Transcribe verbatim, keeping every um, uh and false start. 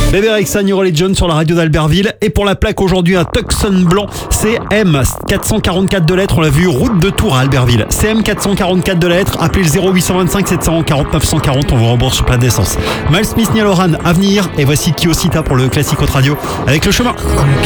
Bébé Rexha, New Religion sur la radio d'Albertville. Et pour la plaque aujourd'hui, un Tucson blanc C M quatre cent quarante-quatre de lettres. On l'a vu, route de Tours à Albertville. C M quatre cent quarante-quatre de lettres. Appelez le zéro huit cent vingt-cinq sept cent quarante neuf cent quarante. On vous rembourse sur plein d'essence. Miles Smith, Niall Horan à venir. Et voici Kyosita pour le classique haute radio avec le chemin.